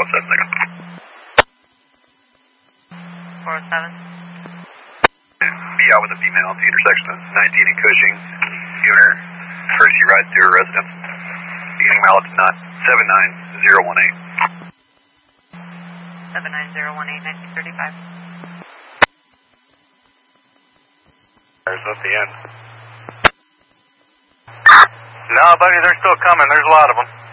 seconds. 407. Be out with a female at the intersection of 19 and Cushing. Giving her courtesy ride to her residence. Beginning mileage not 79018. 79018, 1935. There's at the end. No, buddy, they're still coming. There's a lot of them.